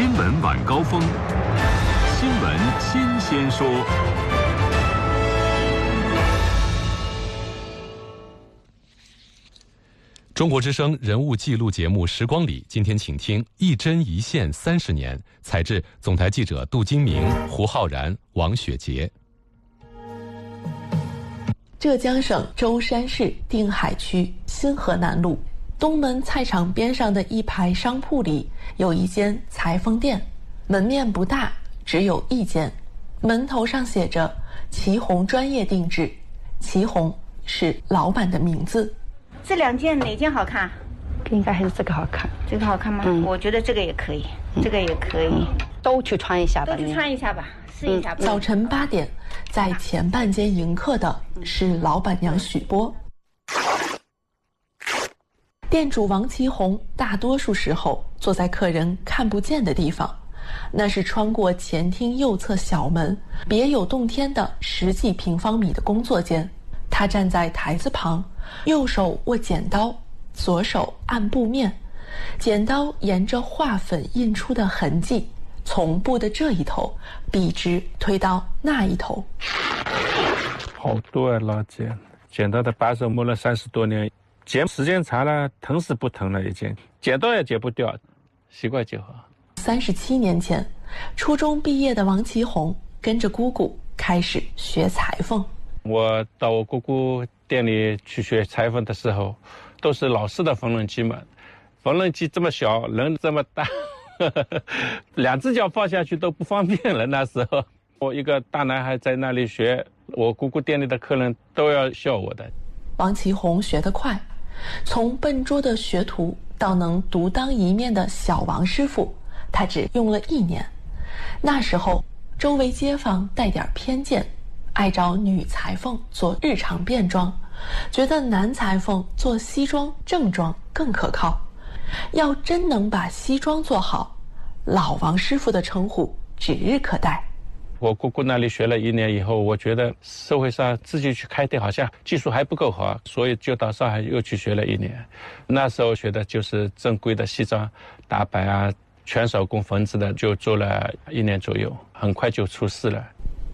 新闻晚高峰，新闻新鲜说。中国之声人物记录节目《时光里》，今天请听一针一线30年，采制总台记者杜金明、胡浩然、王雪杰。 浙江省舟山市定海区新河南路东门菜场边上的一排商铺里，有一间裁缝店，门面不大，只有一间，门头上写着“祁红专业定制”，祁红是老板的名字。 这两件哪件好看？ 应该还是这个好看。 这个好看吗？我觉得这个也可以，这个也可以， 都去穿一下吧。 都去穿一下吧，试一下吧。 早晨8点，在前半间迎客的是老板娘许波。店主王祁红大多数时候坐在客人看不见的地方，那是穿过前厅右侧小门别有洞天的10几平方米的工作间。他站在台子旁，右手握剪刀，左手按布面，剪刀沿着画粉印出的痕迹，从布的这一头笔直推到那一头。 好多啊，老剪刀的把手磨了30多年，剪时间长了，疼是不疼了，已经剪刀也剪不掉，习惯就好。 37年前，初中毕业的王祁红跟着姑姑开始学裁缝。 我到我姑姑店里去学裁缝的时候，都是老式的缝纫机嘛，缝纫机这么小，人这么大，2只脚放下去都不方便了。那时候我一个大男孩在那里学，我姑姑店里的客人都要笑我的。 王祁红学得快，从笨拙的学徒到能独当一面的小王师傅，他只用了1年。那时候周围街坊带点偏见，爱找女裁缝做日常便装，觉得男裁缝做西装正装更可靠。要真能把西装做好，老王师傅的称呼指日可待。 我姑姑那里学了1年以后，我觉得社会上自己去开店好像技术还不够好，所以就到上海又去学了1年。那时候学的就是正规的西装打版啊，全手工缝制的，就做了1年左右，很快就出师了。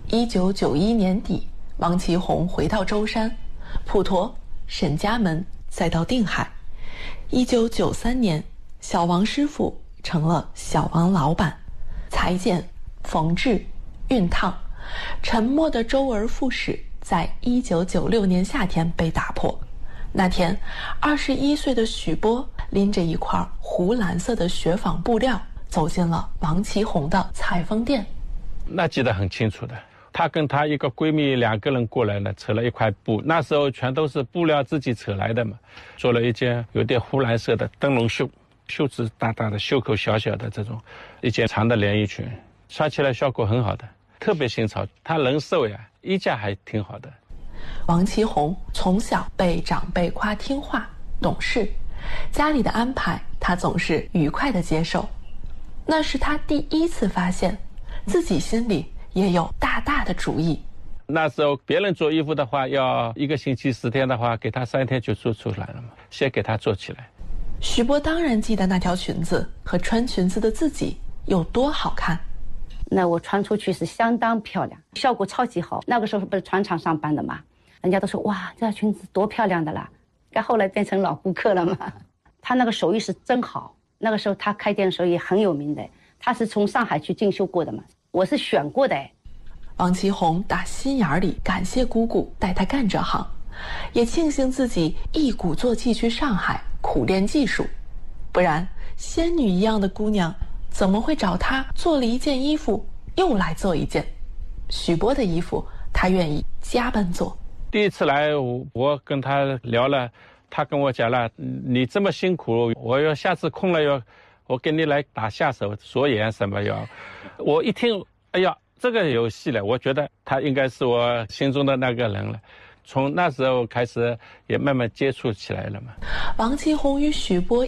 1991年底，王祁红回到舟山、普陀、沈家门，再到定海。1993年，小王师傅成了小王老板，裁剪、缝制、熨烫，沉默的周而复始，在1996年夏天被打破。那天，21岁的许波拎着一块湖蓝色的雪纺布料，走进了王祁红的裁缝店。 那记得很清楚的。她跟她一个闺蜜2个人过来了，扯了一块布，那时候全都是布料自己扯来的嘛，做了一件有点湖蓝色的灯笼袖，袖子大大的，袖口小小的，这种一件长的连衣裙，穿起来效果很好的，特别新潮。她人瘦呀，衣架还挺好的。 王祁红从小被长辈夸听话懂事，家里的安排她总是愉快地接受。那是她第1次发现自己心里也有大大的主意。 那时候别人做衣服的话，要1个星期10天的话，给他3天就做出来了嘛，先给他做起来。 许波当然记得那条裙子和穿裙子的自己有多好看。 那我穿出去是相当漂亮，效果超级好。那个时候不是船厂上班的嘛，人家都说哇，这条裙子多漂亮的啦。但后来变成老顾客了嘛。他那个手艺是真好，那个时候他开店的时候也很有名的，他是从上海去进修过的嘛，我是选过的。 王祁红打心眼里感谢姑姑带她干这行，也庆幸自己一鼓作气去上海苦练技术，不然仙女一样的姑娘怎么会找她做了1件衣服又来做1件？许波的衣服她愿意加班做。 第1次来我跟她聊了，她跟我讲了，你这么辛苦，我要下次空了我给你来打下手锁眼什么要。我一听，哎呀，这个有戏了，我觉得他应该是我心中的那个人了。从那时候开始也慢慢接触起来了嘛。 王祁红与许波